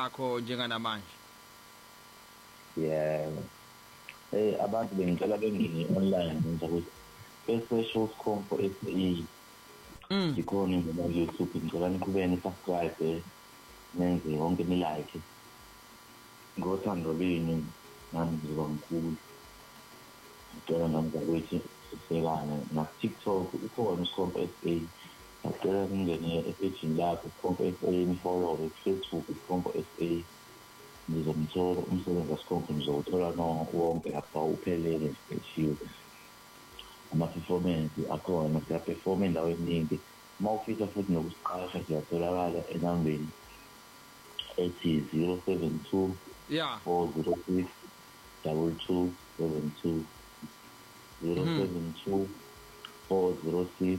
akho njenganamanje? Yeah. Abantu bengicela bengene online ngenza ukuthi bese shows compo SE. Ikhona ngoba YouTube ngicela nikube ni-subscribe nenze wonke ni-like. Ngothando lwenu nami ngizoba mkhulu. Ngicela nami ukuthi sisekane na-TikTok ukhona uScompo SA. Ngicela ningene epage lapho uScompo SA ni-follow Facebook uScompo SA. Ngizomthola umsebenzi waScompo ngizowuthola wonke lapha uphelele nje. Ama-performance akhona siyaperforma endaweni eningi. Uma ufisa futhi nokusiqasha siyatholakala enambeni ethi 072 406 2272 072 406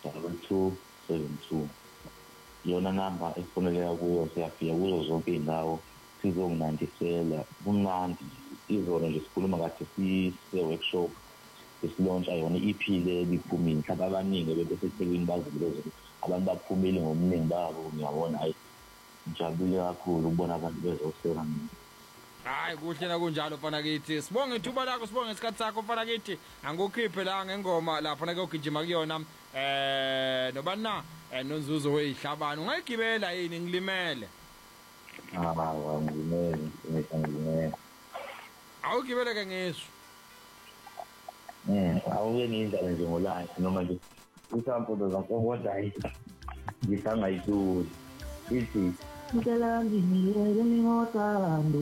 2272. Iyona namba esifoneleka kuyo, siyafika kuzo zonke iy'ndawo sizonginandisela. Kumnandi izona nje sikhuluma kade sise-workshop esilontsha yona i-EP le liphumile. Mhlawumbe abaningi bebeseThekwini bazile abantu baphumile ngobuningi babo. Ngiyabona hayi ngijabule kakhulu ukubona abantu bezoseka mina. Hayi kuhle nakunjalo mfana kithi. Sibonge ithuba lakho, sibonge isikhathi sakho mfana kithi. Angukhiphe la ngengoma lapha na kugijima kuyona nobani na noNzuzo weyihlabani. Ungayigibela yini ngilimele? Ngilimele. Awugibele ke ngisho. Awuke nindlela nje ngolive noma nje usample zakodwa ngisangayituli ithi ngicela ngiyeke lingothando,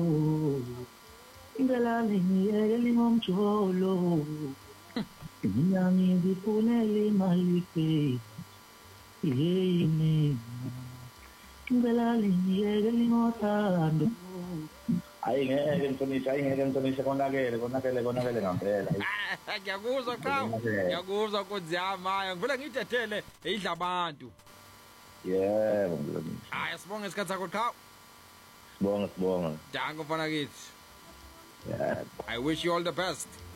ngicela ngiyeke lingomjolo, mina ngizifunele imali ke yini, ngicela ngiyeke lingothando. Ngeke ngihlonishwa konakele ngempela. Ngiyakuzwa qhawe, ngiyakuzwa kudziyama ngivele ngidedele idla abantu. Yebo. Hayi sibonge isikhathi sakho qhawe. Sibonga. Danke mfana kithi. Yeah. I wish you all the best.